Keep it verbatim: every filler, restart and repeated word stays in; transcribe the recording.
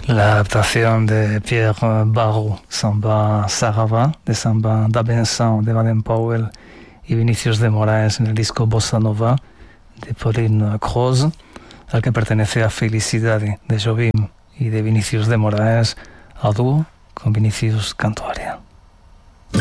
La adaptación de Pierre Barrault, Samba Sarava, de Samba da Benção, de Baden Powell y Vinicius de Moraes en el disco Bossa Nova, de Pauline Croze, al que pertenece a Felicidade, de Jobim y de Vinicius de Moraes, a dúo con Vinicius Cantuaria.